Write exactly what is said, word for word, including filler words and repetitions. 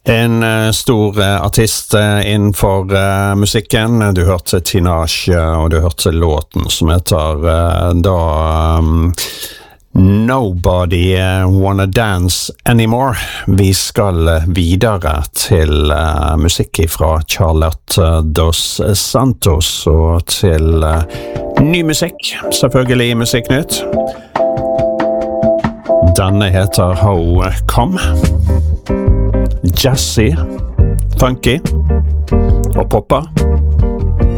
En uh, stor uh, artist uh, innenfor uh, musikken. Du hørte Tinashe, og du hørte låten som heter uh, da um, Nobody uh, Wanna Dance Anymore. Vi skal uh, videre til uh, musikk fra Charlotte uh, Dos Santos, og til uh, ny musikk, selvfølgelig Musikknytt. Denne heter How Come. Jazzy, funky og popper.